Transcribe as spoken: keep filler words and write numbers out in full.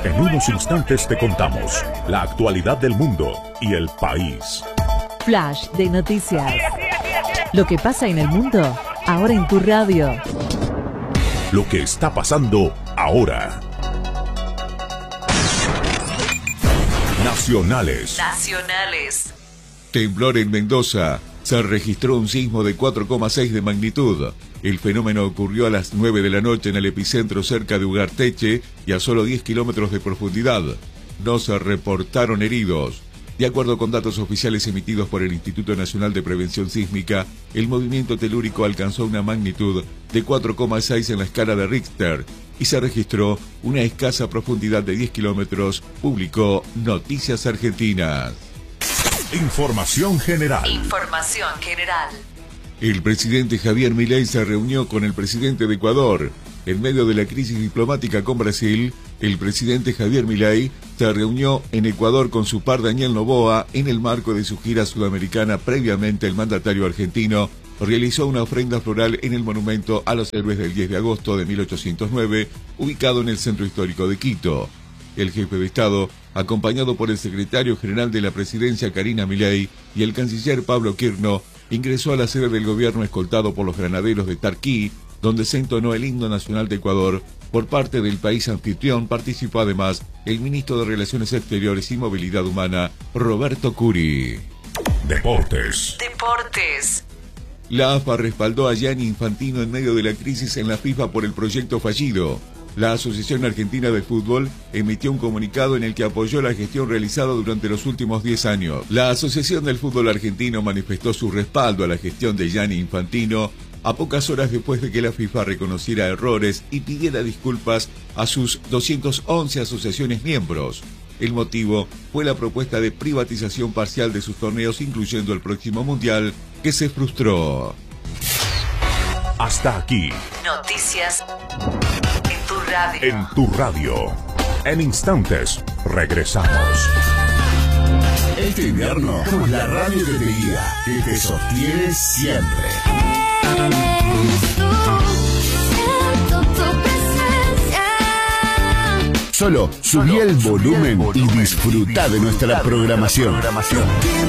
En unos instantes te contamos la actualidad del mundo y el país. Flash de noticias. Lo que pasa en el mundo, ahora en tu radio. Lo que está pasando ahora. Nacionales. Nacionales. Temblor en Mendoza. Se registró un sismo de cuatro coma seis de magnitud. El fenómeno ocurrió a las nueve de la noche en el epicentro cerca de Ugarteche y a solo diez kilómetros de profundidad. No se reportaron heridos. De acuerdo con datos oficiales emitidos por el Instituto Nacional de Prevención Sísmica, el movimiento telúrico alcanzó una magnitud de cuatro coma seis en la escala de Richter y se registró una escasa profundidad de diez kilómetros, publicó Noticias Argentinas. Información general. Información general. El presidente Javier Milei se reunió con el presidente de Ecuador. En medio de la crisis diplomática con Brasil, el presidente Javier Milei se reunió en Ecuador con su par Daniel Noboa en el marco de su gira sudamericana. Previamente, el mandatario argentino realizó una ofrenda floral en el monumento a los héroes del diez de agosto de mil ochocientos nueve, ubicado en el centro histórico de Quito. El jefe de Estado, acompañado por el secretario general de la presidencia Karina Milei y el canciller Pablo Quirno, ingresó a la sede del gobierno escoltado por los granaderos de Tarquí, donde se entonó el himno nacional de Ecuador. Por parte del país anfitrión participó además el ministro de Relaciones Exteriores y Movilidad Humana, Roberto Curi. Deportes. Deportes. La A F A respaldó a Gianni Infantino en medio de la crisis en la FIFA por el proyecto fallido. La Asociación Argentina de Fútbol emitió un comunicado en el que apoyó la gestión realizada durante los últimos diez años. La Asociación del Fútbol Argentino manifestó su respaldo a la gestión de Gianni Infantino a pocas horas después de que la FIFA reconociera errores y pidiera disculpas a sus doscientas once asociaciones miembros. El motivo fue la propuesta de privatización parcial de sus torneos, incluyendo el próximo Mundial, que se frustró. Hasta aquí. Noticias en tu radio. En tu radio. En instantes, regresamos. Este invierno, somos la radio que te guía, que te sostiene siempre. Solo subí el volumen y disfruta de nuestra programación.